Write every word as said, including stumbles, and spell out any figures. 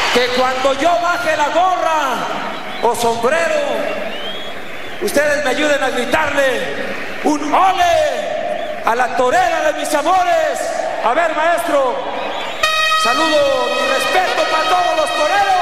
que cuando yo baje la gorra o sombrero, ustedes me ayuden a gritarle un ole a la torera de mis amores. A ver, maestro, saludo y respeto para todos los toreros.